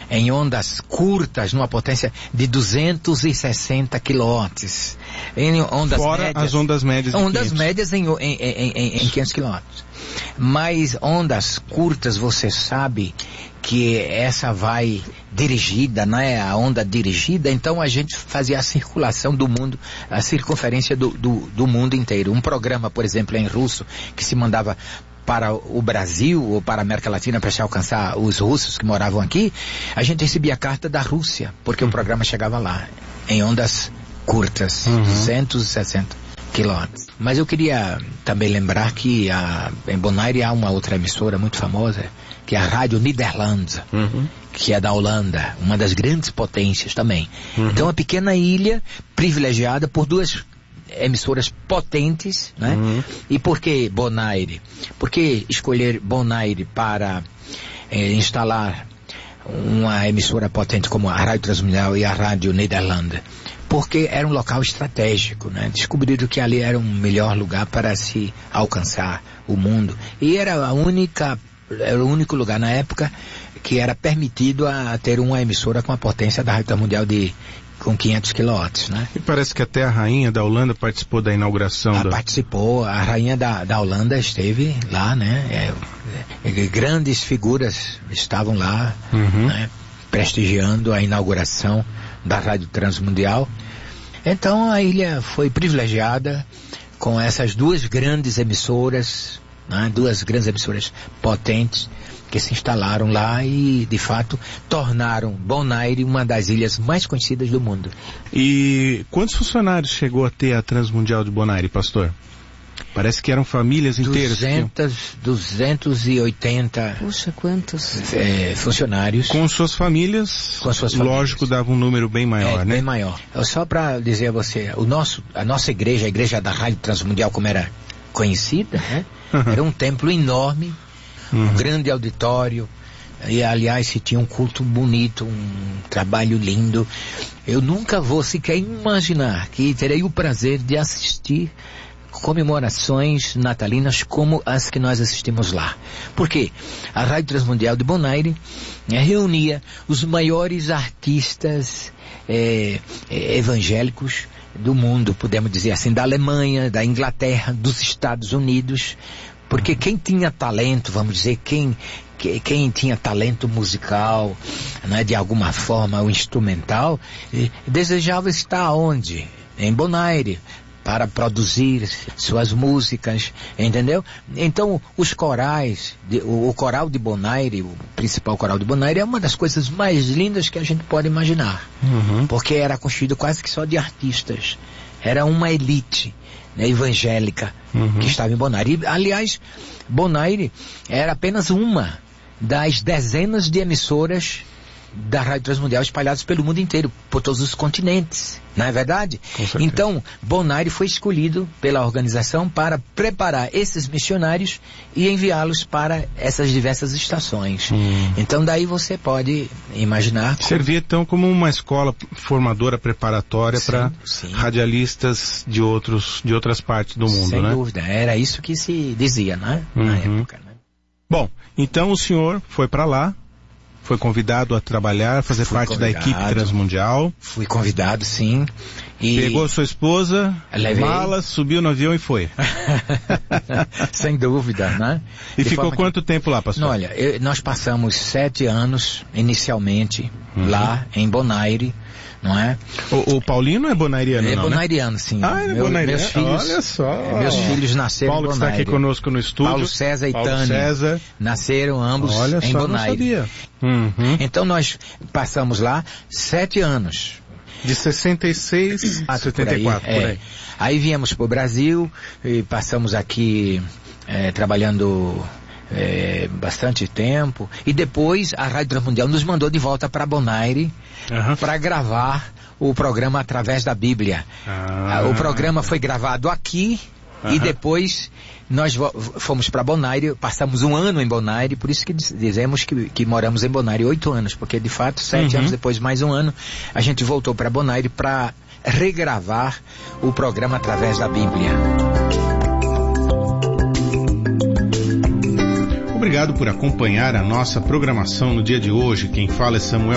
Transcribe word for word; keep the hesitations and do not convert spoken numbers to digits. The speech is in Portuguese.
em ondas curtas, numa potência de duzentos e sessenta quilowatt. Em ondas Fora médias, as ondas médias. Ondas médias em, em, em, em, em quinhentos quilowatts. Mas ondas curtas, você sabe que essa vai dirigida, né? A onda dirigida, então a gente fazia a circulação do mundo, a circunferência do, do, do mundo inteiro. Um programa, por exemplo, em russo, que se mandava para o Brasil ou para a América Latina para se alcançar os russos que moravam aqui, a gente recebia a carta da Rússia, porque o programa chegava lá, em ondas curtas, uhum. duzentos e sessenta quilowatts. Mas eu queria também lembrar que a, em Bonaire há uma outra emissora muito famosa, que é a Rádio Nederland, uhum. que é da Holanda, uma das grandes potências também. Uhum. Então, uma pequena ilha privilegiada por duas emissoras potentes, né? Uhum. E por que Bonaire? Por que escolher Bonaire para eh, instalar uma emissora potente como a Rádio Transmundial e a Rádio Nederland? Porque era um local estratégico, né? Descobriram que ali era um melhor lugar para se alcançar o mundo. E era a única, era o único lugar na época que era permitido a ter uma emissora com a potência da Rádio Transmundial de com quinhentos quilowatts, né? E parece que até a rainha da Holanda participou da inauguração. Ela da... participou, a rainha da, da Holanda esteve lá, né? É, é, grandes figuras estavam lá, uhum. né? Prestigiando a inauguração da Rádio Transmundial. Então a ilha foi privilegiada com essas duas grandes emissoras, né? Duas grandes emissoras potentes que se instalaram lá e, de fato, tornaram Bonaire uma das ilhas mais conhecidas do mundo. E quantos funcionários chegou a ter a Transmundial de Bonaire, pastor? Parece que eram famílias inteiras. duzentos, duzentos e oitenta Puxa, quantos? É, funcionários. Com suas famílias, com suas famílias. Lógico, dava um número bem maior, é, né? bem maior. Só para dizer a você, o nosso, a nossa igreja, a igreja da Rádio Transmundial, como era conhecida, né? Uhum. Era um templo enorme, uhum. um grande auditório, e aliás se tinha um culto bonito, um trabalho lindo. Eu nunca vou sequer imaginar que terei o prazer de assistir comemorações natalinas como as que nós assistimos lá. Por quê? A Rádio Transmundial de Bonaire eh, reunia os maiores artistas eh, eh, evangélicos do mundo, podemos dizer assim, da Alemanha, da Inglaterra, dos Estados Unidos, porque quem tinha talento, vamos dizer, quem, que, quem tinha talento musical, né, de alguma forma, o instrumental, eh, desejava estar onde? Em Bonaire, para produzir suas músicas, entendeu? Então, os corais, de, o, o coral de Bonaire, o principal coral de Bonaire, é uma das coisas mais lindas que a gente pode imaginar. Uhum. Porque era constituído quase que só de artistas. Era uma elite, né, evangélica, uhum. que estava em Bonaire. E, aliás, Bonaire era apenas uma das dezenas de emissoras da Rádio Transmundial espalhados pelo mundo inteiro, por todos os continentes, não é verdade? Então, Bonaire foi escolhido pela organização para preparar esses missionários e enviá-los para essas diversas estações. Hum. Então, daí você pode imaginar... Como... Servia, então, como uma escola formadora preparatória para radialistas de, outros, de outras partes do mundo, Sem né? Sem dúvida, era isso que se dizia, né? Uhum. Na época, né? Bom, então o senhor foi para lá, foi convidado a trabalhar, fazer Fui parte convidado. da equipe Transmundial. Fui convidado, sim. E... Pegou sua esposa, Levei. malas, subiu no avião e foi. Sem dúvida, né? E De ficou quanto que... tempo lá, pastor? Olha, eu, nós passamos sete anos, inicialmente, uhum. lá em Bonaire, não é? O, o Paulinho não é bonairiano, é não, É bonairiano, né? sim. Ah, ele é Meu, bonairiano? Meus filhos, Olha só. Meus filhos nasceram Paulo em Bonaire. Paulo está aqui conosco no estúdio. Paulo César e Paulo Tânia. César. Nasceram ambos Olha em só, Bonaire. Não sabia. Uhum. Então nós passamos lá sete anos. De sessenta e seis a setenta e quatro, por aí. É. Aí. aí viemos para o Brasil e passamos aqui é, trabalhando é, bastante tempo. E depois a Rádio Transmundial nos mandou de volta para Bonaire uhum. para gravar o programa Através da Bíblia. Ah. O programa foi gravado aqui uhum. e depois nós fomos para Bonaire, passamos um ano em Bonaire, por isso que dizemos que, que moramos em Bonaire oito anos, porque de fato sete uhum. anos depois, mais um ano, a gente voltou para Bonaire para regravar o programa Através da Bíblia. Obrigado por acompanhar a nossa programação no dia de hoje. Quem fala é Samuel